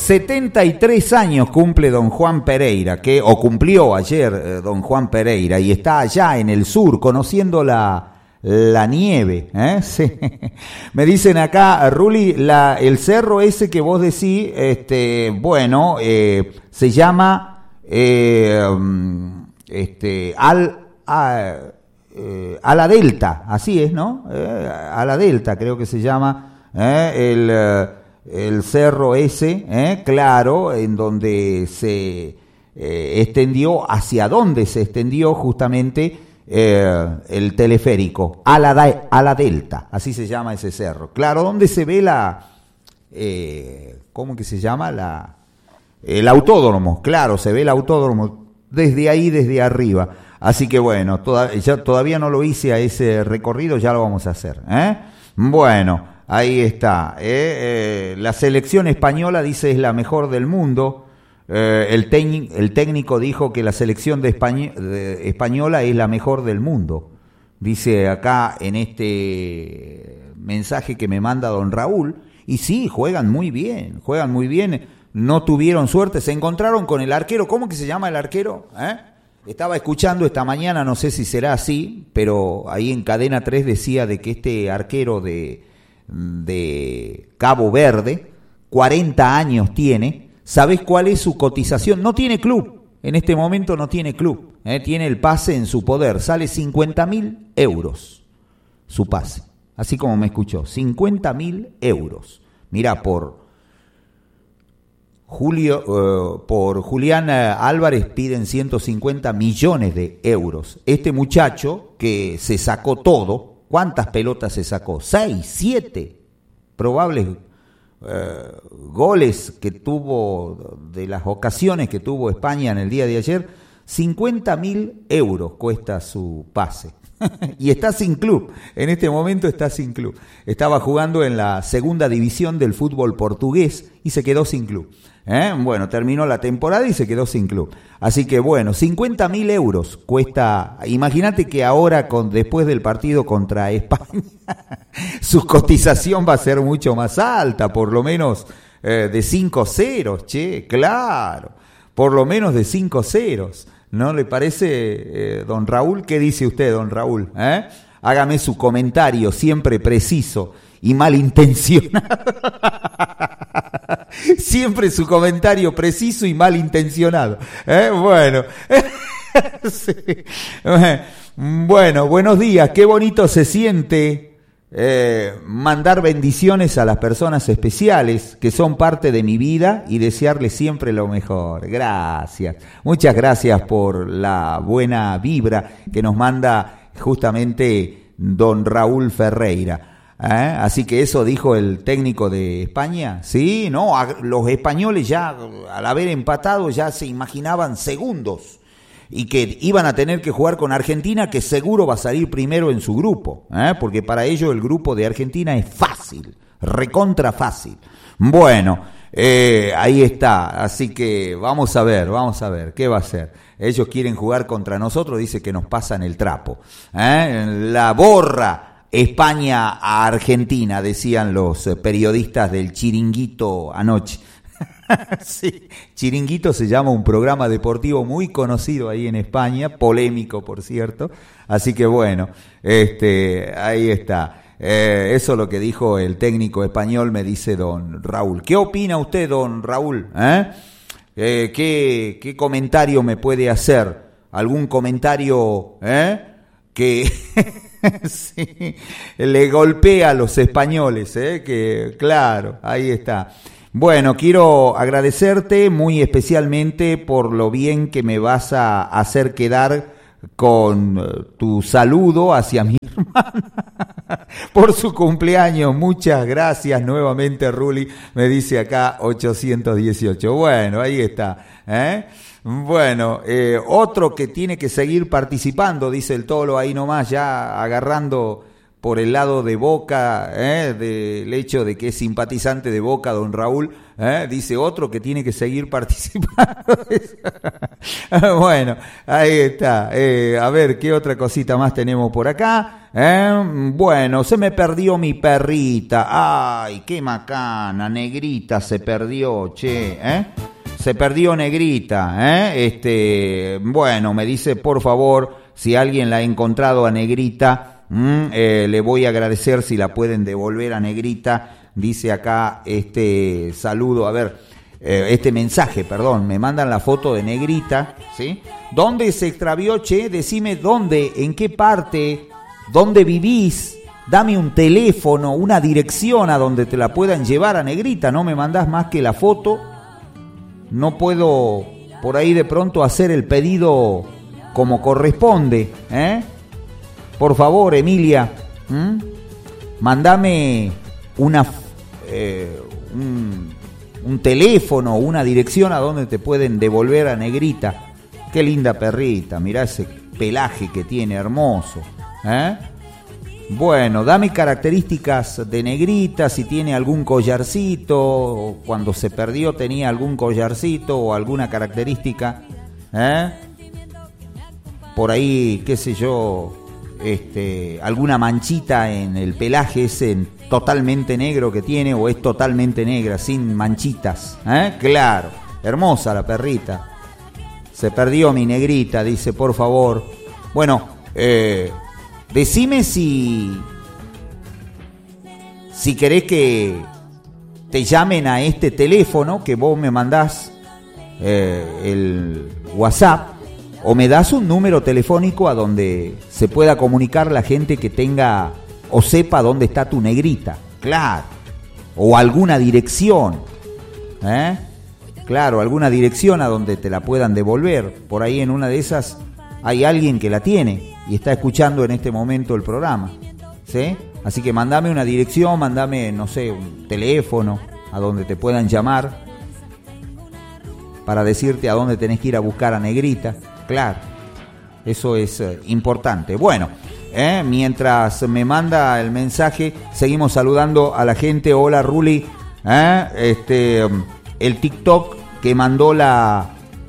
73 años cumple don Juan Pereira, o cumplió ayer don Juan Pereira, y está allá en el sur, conociendo la nieve, ¿eh? Sí. Me dicen acá, Ruli, el cerro ese que vos decís, se llama a la Delta, así es, ¿no? A la Delta creo que se llama el cerro ese, claro, en donde se extendió, hacia donde se extendió justamente el teleférico, a la Delta, así se llama ese cerro. Claro, donde se ve ¿cómo que se llama? El autódromo, claro, se ve el autódromo desde ahí, desde arriba. Así que bueno, todavía no lo hice a ese recorrido, ya lo vamos a hacer, ¿eh? Bueno, ahí está. La selección española, dice, es la mejor del mundo. El técnico dijo que la selección española es la mejor del mundo. Dice acá en este mensaje que me manda don Raúl. Y sí, juegan muy bien. No tuvieron suerte, se encontraron con el arquero. ¿Cómo que se llama el arquero? Estaba escuchando esta mañana, no sé si será así, pero ahí en Cadena 3 decía de que este arquero de Cabo Verde, 40 años tiene. ¿Sabés cuál es su cotización? No tiene club, en este momento no tiene club, tiene el pase en su poder, sale 50.000 euros su pase, así como me escuchó, 50.000 euros. Mirá, por Julián Álvarez piden 150 millones de euros. Este muchacho que se sacó todo, ¿cuántas pelotas se sacó? 6, 7 probables goles que tuvo, de las ocasiones que tuvo España en el día de ayer. 50.000 euros cuesta su pase. Y está sin club, en este momento está sin club. Estaba jugando en la segunda división del fútbol portugués y se quedó sin club. Bueno, terminó la temporada y se quedó sin club. Así que bueno, 50.000 euros cuesta. Imagínate que ahora, después del partido contra España, su cotización va a ser mucho más alta, por lo menos de 5 ceros, claro, por lo menos de 5 ceros. ¿No le parece, don Raúl? ¿Qué dice usted, don Raúl? Hágame su comentario, siempre preciso y malintencionado. Siempre su comentario preciso y malintencionado. Bueno. Sí. Bueno, buenos días. Qué bonito se siente mandar bendiciones a las personas especiales que son parte de mi vida y desearles siempre lo mejor. Gracias. Muchas gracias por la buena vibra que nos manda justamente don Raúl Ferreira. Así que eso dijo el técnico de España. Sí, no, los españoles ya al haber empatado ya se imaginaban segundos y que iban a tener que jugar con Argentina, que seguro va a salir primero en su grupo, porque para ellos el grupo de Argentina es fácil, recontra fácil. Bueno, ahí está, así que vamos a ver qué va a hacer. Ellos quieren jugar contra nosotros, dice que nos pasan el trapo, la borra España a Argentina, decían los periodistas del Chiringuito anoche. Sí, Chiringuito se llama un programa deportivo muy conocido ahí en España, polémico por cierto, así que bueno, ahí está. Eso es lo que dijo el técnico español, me dice don Raúl. ¿Qué opina usted, don Raúl? ¿Qué comentario me puede hacer? ¿Algún comentario que sí, le golpea a los españoles? Que claro, ahí está. Bueno, quiero agradecerte muy especialmente por lo bien que me vas a hacer quedar con tu saludo hacia mi hermana por su cumpleaños. Muchas gracias nuevamente, Ruli, me dice acá 818. Bueno, ahí está. Bueno, otro que tiene que seguir participando, dice el Tolo ahí nomás, ya agarrando por el lado de Boca, del hecho de que es simpatizante de Boca, don Raúl, dice otro que tiene que seguir participando. Bueno, ahí está. A ver, ¿qué otra cosita más tenemos por acá? Bueno, se me perdió mi perrita. Ay, qué macana, Negrita se perdió, che, Se perdió Negrita, bueno, me dice, por favor, si alguien la ha encontrado a Negrita, le voy a agradecer si la pueden devolver a Negrita. Dice acá este saludo, a ver, este mensaje, perdón, me mandan la foto de Negrita, ¿sí? ¿Dónde se extravió, che? Decime dónde, en qué parte, dónde vivís, dame un teléfono, una dirección a donde te la puedan llevar a Negrita. No me mandás más que la foto, no puedo por ahí de pronto hacer el pedido como corresponde, Por favor, Emilia, mándame un teléfono, una dirección a donde te pueden devolver a Negrita. Qué linda perrita, mirá ese pelaje que tiene, hermoso. Bueno, dame características de Negrita, si tiene algún collarcito, cuando se perdió tenía algún collarcito o alguna característica, por ahí, qué sé yo, alguna manchita en el pelaje ese totalmente negro que tiene, o es totalmente negra, sin manchitas, claro, hermosa la perrita. Se perdió mi Negrita, dice, por favor. Bueno, decime si querés que te llamen a este teléfono que vos me mandás el WhatsApp, o me das un número telefónico a donde se pueda comunicar la gente que tenga o sepa dónde está tu Negrita, claro, o alguna dirección, claro, alguna dirección a donde te la puedan devolver. Por ahí en una de esas hay alguien que la tiene y está escuchando en este momento el programa, ¿sí? Así que mandame una dirección, mandame, no sé, un teléfono a donde te puedan llamar para decirte a dónde tenés que ir a buscar a Negrita. Claro, eso es importante. Bueno, mientras me manda el mensaje, seguimos saludando a la gente. Hola, Ruli. El TikTok que mandó la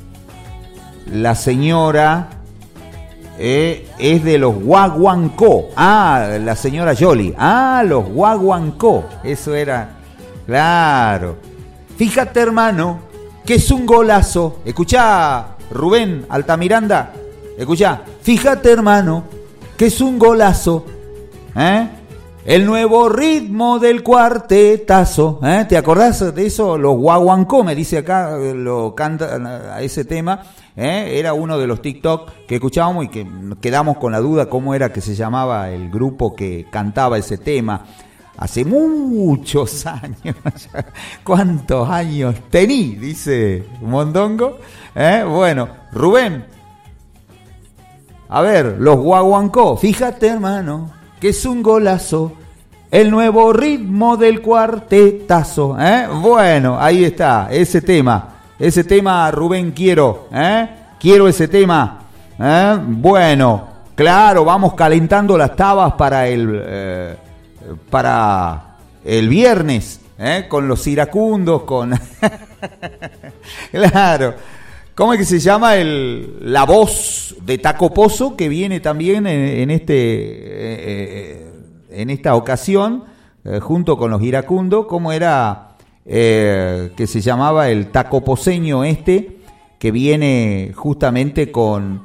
señora es de los Guaguancó. Ah, la señora Yoli. Ah, los Guaguancó. Eso era. Claro. Fíjate, hermano, que es un golazo. Escuchá, Rubén Altamiranda, escuchá, fíjate, hermano, que es un golazo, el nuevo ritmo del cuartetazo, ¿te acordás de eso? Los Guaguancó, me dice acá, lo canta a ese tema, era uno de los TikTok que escuchábamos y que quedamos con la duda cómo era que se llamaba el grupo que cantaba ese tema. Hace muchos años, ¿cuántos años tení? Dice Mondongo. Bueno, Rubén, a ver, los Guaguancó, fíjate, hermano, que es un golazo, el nuevo ritmo del cuartetazo. Bueno, ahí está, ese tema, Rubén, quiero ese tema. Bueno, claro, vamos calentando las tabas para el viernes, con los iracundos, con claro, ¿cómo es que se llama la voz de Taco Pozo que viene también en esta ocasión junto con los iracundos? ¿Cómo era que se llamaba el tacoposeño que viene justamente con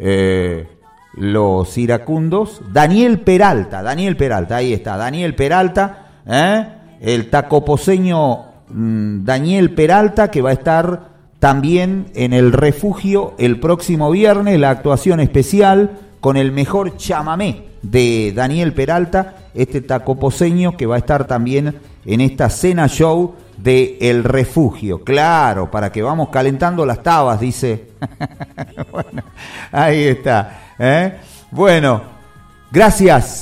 los iracundos? Daniel Peralta, ahí está, Daniel Peralta, el tacoposeño Daniel Peralta, que va a estar también en el Refugio el próximo viernes, la actuación especial con el mejor chamamé de Daniel Peralta, este tacoposeño que va a estar también en esta cena show de El Refugio. Claro, para que vamos calentando las tabas, dice. Bueno, ahí está. Bueno, gracias.